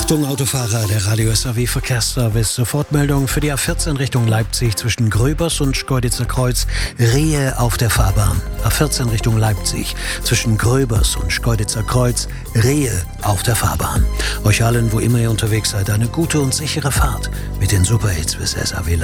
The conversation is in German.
Achtung Autofahrer, der Radio SAW Verkehrsservice. Sofortmeldung für die A14 Richtung Leipzig zwischen Gröbers und Schkeuditzer Kreuz. Rehe auf der Fahrbahn. A14 Richtung Leipzig zwischen Gröbers und Schkeuditzer Kreuz. Rehe auf der Fahrbahn. Euch allen, wo immer ihr unterwegs seid, eine gute und sichere Fahrt mit den Superhits bis SAW Live.